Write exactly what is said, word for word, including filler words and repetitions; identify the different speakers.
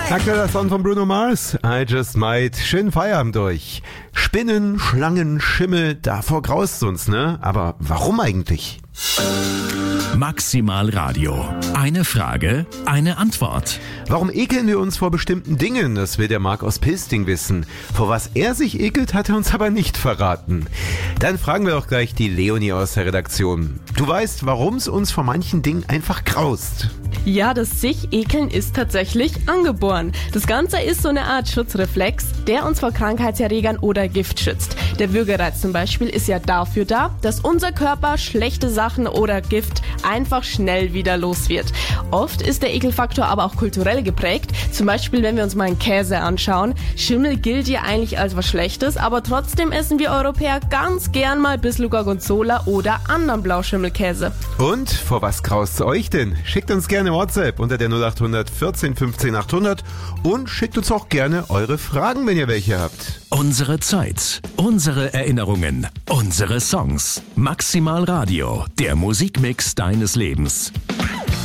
Speaker 1: Aktueller Song von Bruno Mars, I Just Might. Schönen Feierabend euch. Spinnen, Schlangen, Schimmel, davor graust uns, ne? Aber warum eigentlich?
Speaker 2: Maximal Radio. Eine Frage, eine Antwort.
Speaker 1: Warum ekeln wir uns vor bestimmten Dingen? Das will der Marc aus Pilsting wissen. Vor was er sich ekelt, hat er uns aber nicht verraten. Dann fragen wir doch gleich die Leonie aus der Redaktion. Du weißt, warum es uns vor manchen Dingen einfach graust.
Speaker 3: Ja, das sich ekeln ist tatsächlich angeboren. Das Ganze ist so eine Art Schutzreflex, der uns vor Krankheitserregern oder Gift schützt. Der Würgereiz zum Beispiel ist ja dafür da, dass unser Körper schlechte Sachen oder Gift einfach schnell wieder los wird. Oft ist der Ekelfaktor aber auch kulturell geprägt. Zum Beispiel, wenn wir uns mal einen Käse anschauen. Schimmel gilt ja eigentlich als was Schlechtes, aber trotzdem essen wir Europäer ganz gern mal Bissl Gorgonzola oder anderen Blauschimmelkäse.
Speaker 1: Und vor was graust euch denn? Schickt uns gerne WhatsApp unter der null acht hundert vierzehn fünfzehn achthundert und schickt uns auch gerne eure Fragen, wenn ihr welche habt.
Speaker 2: Unsere Zeit, unsere Erinnerungen, unsere Songs. Maximal Radio, der Musikmix deines Lebens.